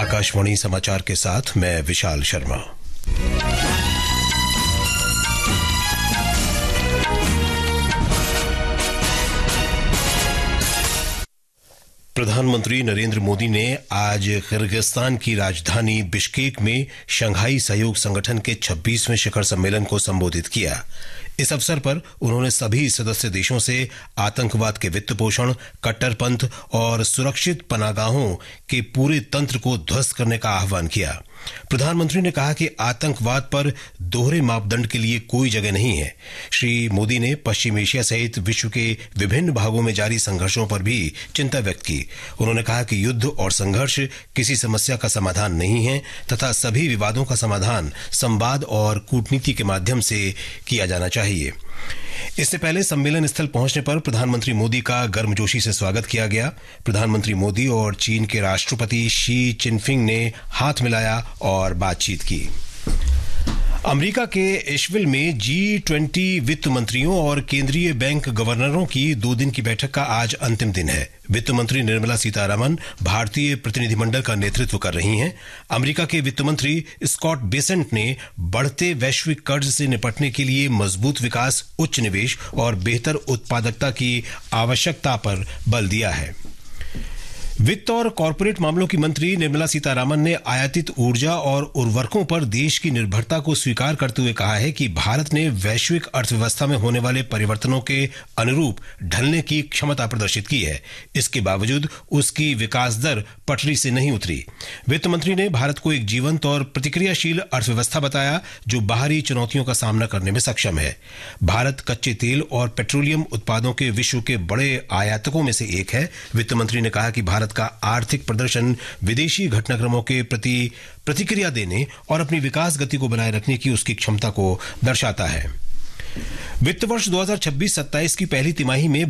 आकाशवाणी समाचार के साथ मैं विशाल शर्मा। प्रधानमंत्री नरेंद्र मोदी ने आज किर्गिस्तान की राजधानी बिश्केक में शंघाई सहयोग संगठन के 26वें शिखर सम्मेलन को संबोधित किया। इस अवसर पर उन्होंने सभी सदस्य देशों से आतंकवाद के वित्त पोषण, कट्टरपंथ और सुरक्षित पनाहगाहों के पूरे तंत्र को ध्वस्त करने का आह्वान किया। प्रधानमंत्री ने कहा कि आतंकवाद पर दोहरे मापदंड के लिए कोई जगह नहीं है। श्री मोदी ने पश्चिम एशिया सहित विश्व के विभिन्न भागों में जारी संघर्षों पर भी चिंता व्यक्त की। उन्होंने कहा कि युद्ध और संघर्ष किसी समस्या का समाधान नहीं है तथा सभी विवादों का समाधान संवाद और कूटनीति के माध्यम से किया जाना चाहिए। इससे पहले सम्मेलन स्थल पहुंचने पर प्रधानमंत्री मोदी का गर्मजोशी से स्वागत किया गया। प्रधानमंत्री मोदी और चीन के राष्ट्रपति शी चिनफिंग ने हाथ मिलाया और बातचीत की। अमेरिका के एशविल में G20 वित्त मंत्रियों और केंद्रीय बैंक गवर्नरों की 2 दिन की बैठक का आज अंतिम दिन है। वित्त मंत्री निर्मला सीतारामन भारतीय प्रतिनिधिमंडल का नेतृत्व कर रही हैं। अमेरिका के वित्त मंत्री स्कॉट बेसेंट ने बढ़ते वैश्विक कर्ज से निपटने के लिए मजबूत विकास, उच्च निवेश और बेहतर उत्पादकता की आवश्यकता पर बल दिया है। वित्त और कॉरपोरेट मामलों की मंत्री निर्मला सीतारामन ने आयातित ऊर्जा और उर्वरकों पर देश की निर्भरता को स्वीकार करते हुए कहा है कि भारत ने वैश्विक अर्थव्यवस्था में होने वाले परिवर्तनों के अनुरूप ढलने की क्षमता प्रदर्शित की है। इसके बावजूद उसकी विकास दर पटरी से नहीं उतरी। वित्त मंत्री ने भारत को एक जीवंत और प्रतिक्रियाशील अर्थव्यवस्था बताया जो बाहरी चुनौतियों का सामना करने में सक्षम है। भारत कच्चे तेल और पेट्रोलियम उत्पादों के विश्व के बड़े आयातकों में से एक है। वित्त मंत्री ने कहा कि भारत का आर्थिक प्रदर्शन विदेशी घटनाक्रमों के प्रति प्रतिक्रिया देने और अपनी विकास गति को बनाए रखने की उसकी क्षमता को दर्शाता है। वित्त वर्ष 2026-27 की पहली तिमाही में